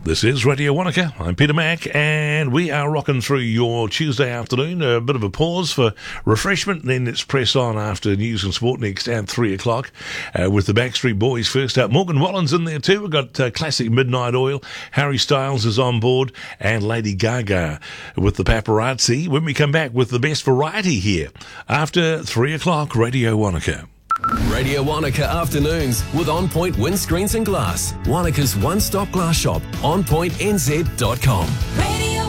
This is Radio Wanaka. I'm Peter Mack, and we are rocking through your Tuesday afternoon. A bit of a pause for refreshment, then it's press on after news and sport next at 3 o'clock with the Backstreet Boys first up. Morgan Wallen's in there too. We've got classic Midnight Oil. Harry Styles is on board, and Lady Gaga with the paparazzi. When we come back with the best variety here after 3 o'clock, Radio Wanaka. Radio Wanaka Afternoons with On Point Windscreens and Glass. Wanaka's one-stop glass shop, onpointnz.com. Radio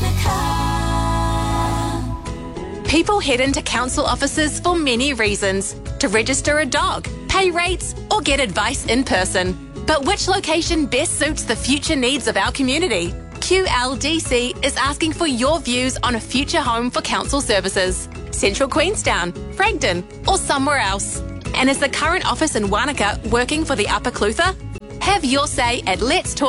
Wanaka. People head into council offices for many reasons: to register a dog, pay rates, or get advice in person. But which location best suits the future needs of our community? QLDC is asking for your views on a future home for council services. Central Queenstown, Fragden, or somewhere else. And is the current office in Wanaka working for the Upper Clutha? Have your say at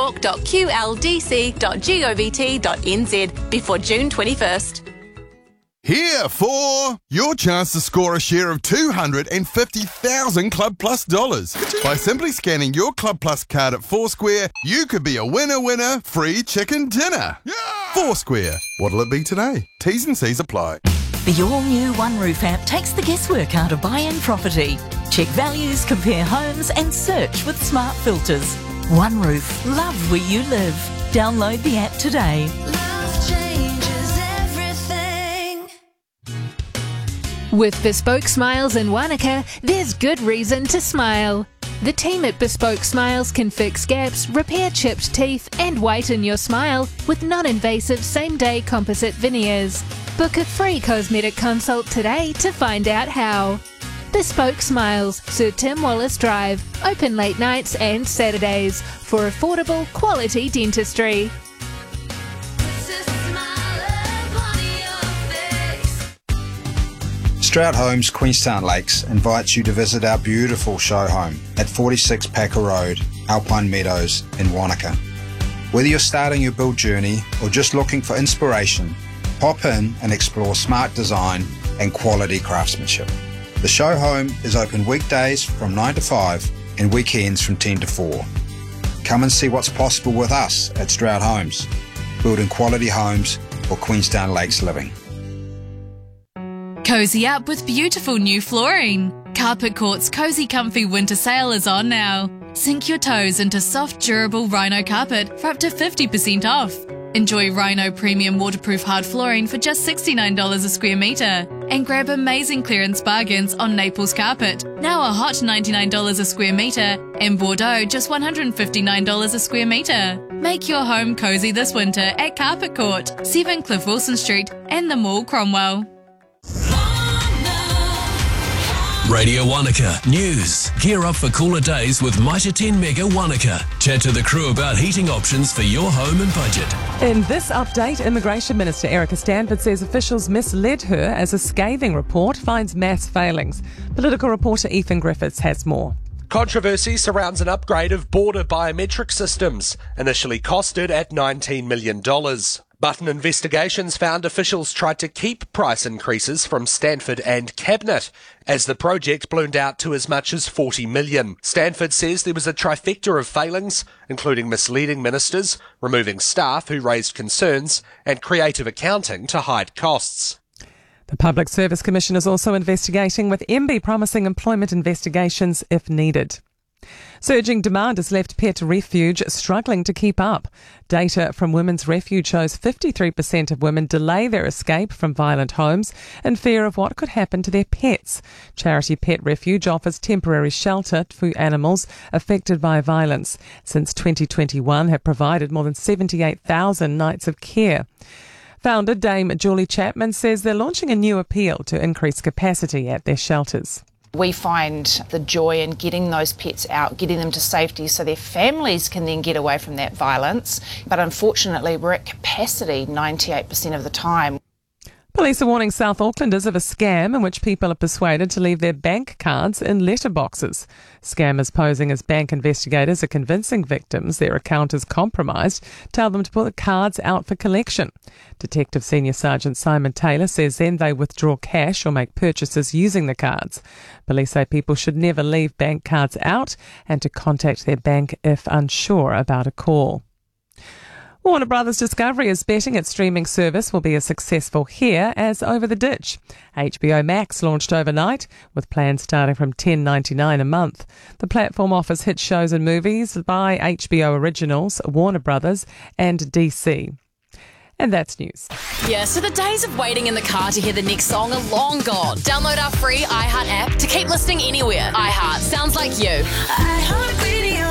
letstalk.qldc.govt.nz before June 21st. Here for your chance to score a share of $250,000 Club Plus dollars. By simply scanning your Club Plus card at Foursquare, you could be a winner, free chicken dinner. Yeah! Foursquare. What'll it be today? T's and C's apply. The all-new OneRoof app takes the guesswork out of buying property. Check values, compare homes and search with smart filters. OneRoof. Love where you live. Download the app today. Love changes everything. With Bespoke Smiles in Wanaka, there's good reason to smile. The team at Bespoke Smiles can fix gaps, repair chipped teeth and whiten your smile with non-invasive same-day composite veneers. Book a free cosmetic consult today to find out how. Bespoke Smiles, Sir Tim Wallace Drive, open late nights and Saturdays for affordable quality dentistry. Stroud Homes Queenstown Lakes invites you to visit our beautiful show home at 46 Packer Road, Alpine Meadows in Wanaka. Whether you're starting your build journey or just looking for inspiration, pop in and explore smart design and quality craftsmanship. The show home is open weekdays from 9 to 5 and weekends from 10 to 4. Come and see what's possible with us at Stroud Homes, building quality homes for Queenstown Lakes living. Cozy up with beautiful new flooring. Carpet Court's Cozy Comfy Winter Sale is on now. Sink your toes into soft, durable Rhino carpet for up to 50% off. Enjoy Rhino Premium Waterproof Hard Flooring for just $69 a square metre. And grab amazing clearance bargains on Naples Carpet, now a hot $99 a square metre, and Bordeaux just $159 a square metre. Make your home cosy this winter at Carpet Court, 7 Cliff Wilson Street and the Mall, Cromwell. Radio Wanaka News. Gear up for cooler days with Mitre 10 Mega Wanaka. Chat to the crew about heating options for your home and budget. In this update, Immigration Minister Erica Stanford says officials misled her as a scathing report finds mass failings. Political reporter Ethan Griffiths has more. Controversy surrounds an upgrade of border biometric systems, initially costed at $19 million. Button investigations found officials tried to keep price increases from Stanford and Cabinet, as the project ballooned out to as much as $40 million. Stanford says there was a trifecta of failings, including misleading ministers, removing staff who raised concerns, and creative accounting to hide costs. The Public Service Commission is also investigating, with MB promising employment investigations if needed. Surging demand has left Pet Refuge struggling to keep up. Data from Women's Refuge shows 53% of women delay their escape from violent homes in fear of what could happen to their pets. Charity Pet Refuge offers temporary shelter for animals affected by violence. Since 2021, have provided more than 78,000 nights of care. Founder Dame Julie Chapman says they're launching a new appeal to increase capacity at their shelters. We find the joy in getting those pets out, getting them to safety so their families can then get away from that violence. But unfortunately, we're at capacity 98% of the time. Police are warning South Aucklanders of a scam in which people are persuaded to leave their bank cards in letterboxes. Scammers posing as bank investigators are convincing victims their account is compromised, tell them to put the cards out for collection. Detective Senior Sergeant Simon Taylor says then they withdraw cash or make purchases using the cards. Police say people should never leave bank cards out and to contact their bank if unsure about a call. Warner Brothers Discovery is betting its streaming service will be as successful here as over the ditch. HBO Max launched overnight, with plans starting from $10.99 a month. The platform offers hit shows and movies by HBO Originals, Warner Brothers and DC. And that's news. Yeah, so the days of waiting in the car to hear the next song are long gone. Download our free iHeart app to keep listening anywhere. iHeart sounds like you. iHeart Radio.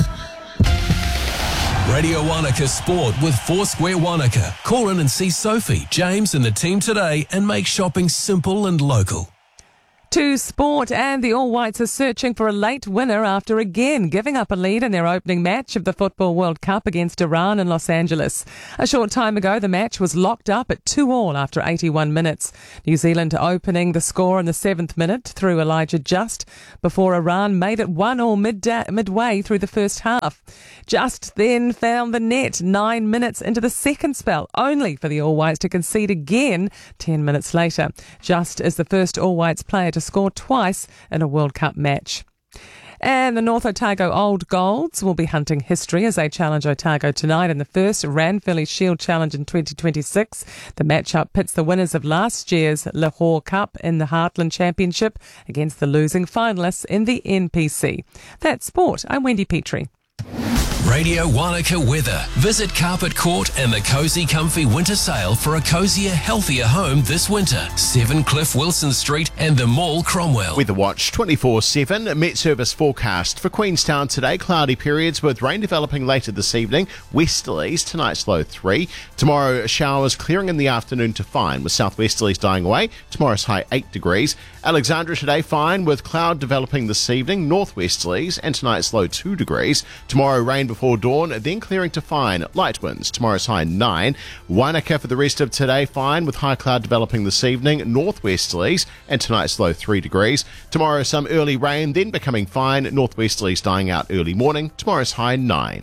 Radio Wanaka Sport with Foursquare Wanaka. Call in and see Sophie, James and the team today and make shopping simple and local. To sport, and the All Whites are searching for a late winner after again giving up a lead in their opening match of the Football World Cup against Iran in Los Angeles. A short time ago, the match was locked up at 2-2 after 81 minutes. New Zealand opening the score in the 7th minute through Elijah Just, before Iran made it 1-1 midway through the first half. Just then found the net 9 minutes into the second spell, only for the All Whites to concede again 10 minutes later. Just is the first All Whites player to score twice in a World Cup match. And the North Otago Old Golds will be hunting history as they challenge Otago tonight in the first Ranfurly Shield Challenge in 2026. The matchup pits the winners of last year's Lahore Cup in the Heartland Championship against the losing finalists in the NPC. That's sport. I'm Wendy Petrie. Radio Wanaka weather. Visit Carpet Court and the Cozy Comfy Winter Sale for a cozier, healthier home this winter. 7 Cliff Wilson Street and the Mall, Cromwell. Weather Watch 24/7. Met Service forecast for Queenstown today. Cloudy periods with rain developing later this evening. Westerlies, tonight's low 3. Tomorrow, showers clearing in the afternoon to fine with southwesterlies dying away. Tomorrow's high 8 degrees. Alexandra today fine with cloud developing this evening. Northwesterlies and tonight's low 2 degrees. Tomorrow rain before dawn, then clearing to fine. Light winds. Tomorrow's high 9. Wanaka for the rest of today fine with high cloud developing this evening. Northwesterlies and tonight's low 3 degrees. Tomorrow some early rain, then becoming fine. Northwesterlies dying out early morning. Tomorrow's high 9.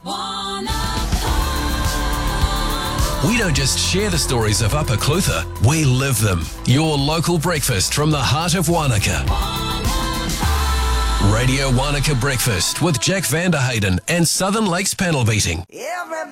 We don't just share the stories of Upper Clutha, we live them. Your local breakfast from the heart of Wanaka. Radio Wanaka Breakfast with Jack Vanderhayden and Southern Lakes Panel Beating.